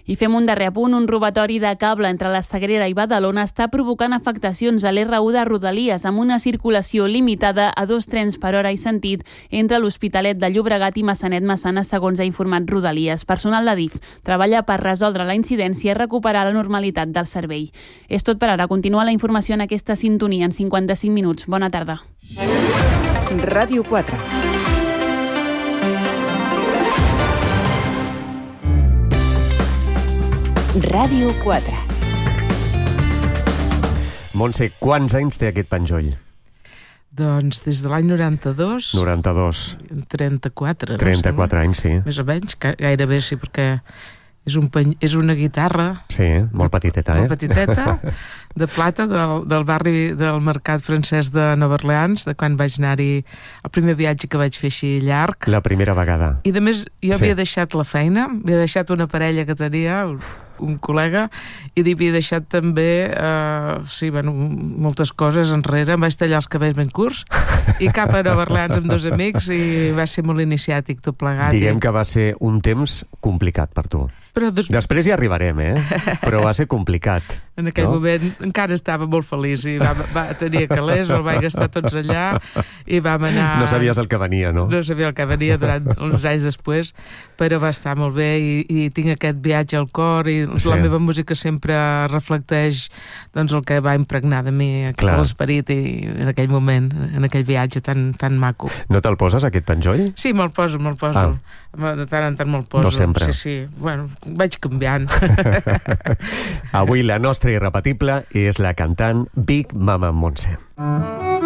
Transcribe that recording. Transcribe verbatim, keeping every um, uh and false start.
I fem un darrer apunt. Un robatori de cable entre la Sagrera i Badalona està provocant afectacions a l'R u de Rodalies amb una circulació limitada a dos trens per hora i sentit entre l'Hospitalet de Llobregat i Massanet-Massana, segons ha informat Rodalies. Personal de D I F treballa per resoldre la incidència i recuperar la normalitat del servei. És tot per ara. Continua la informació en aquesta sintonia en cinquanta-cinc minuts. Bona tarda. Ràdio quatre. Ràdio quatre. Montse, quants anys té aquest penjoll? Doncs des de l'any noranta-dos... noranta-dos. trenta-quatre. trenta-quatre anys, sí. Més o menys, gairebé sí, perquè és, un pen... és una guitarra... Sí, molt petiteta, eh? Molt petiteta, de plata, del, del barri del mercat francès de Nova Orleans, de quan vaig anar-hi, el primer viatge que vaig fer així llarg. La primera vegada. I, a més, jo sí. havia deixat la feina, havia deixat una parella que tenia, un col·lega, i havia deixat també eh, sí, bueno, moltes coses enrere. Em vaig tallar els cabells ben curts i cap a Nova Orleans amb dos amics i va ser molt iniciàtic tot plegat. Diguem i... que va ser un temps complicat per tu. Però des... Després hi arribarem, eh? Però va ser complicat. En aquell no? moment encara estava molt feliç i va, va tenir calés, el vaig gastar tots allà i vam anar... No sabies el que venia, no? No sabia el que venia durant uns anys després, però va estar molt bé i, i tinc aquest viatge al cor i sí. La meva música sempre reflecteix doncs, el que va impregnar de mi l'esperit i en aquell moment, en aquell viatge tan, tan maco. No te'l poses, aquest penjoll? Sí, me'l poso, me'l poso. Ah. De tant en tant me'l poso. No sempre. Sí, sí. Bueno, vaig canviant. Avui la nostra irrepetible és la cantant Big Mama Montse.